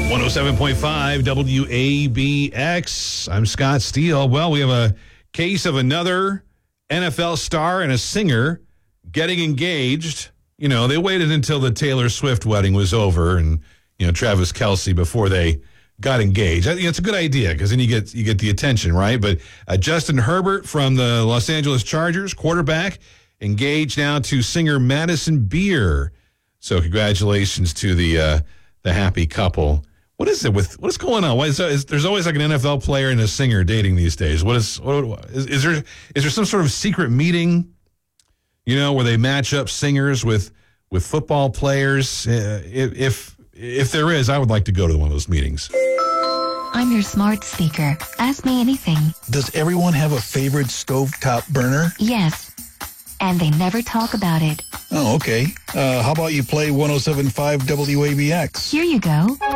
107.5 WABX. I'm Scott Steele. Well, we have a case of another NFL star and a singer getting engaged. You know, they waited until the Taylor Swift wedding was over and, Travis Kelce before they got engaged. I think it's a good idea because then you get the attention, right? But Justin Herbert from the Los Angeles Chargers, quarterback, engaged now to singer Madison Beer. So congratulations to the happy couple. What is going on? Why there's always like an NFL player and a singer dating these days? Is there some sort of secret meeting, where they match up singers with football players? If there is, I would like to go to one of those meetings. I'm your smart speaker. Ask me anything. Does everyone have a favorite stovetop burner? Yes. And they never talk about it. Oh, okay. How about you play 107.5 WABX? Here you go.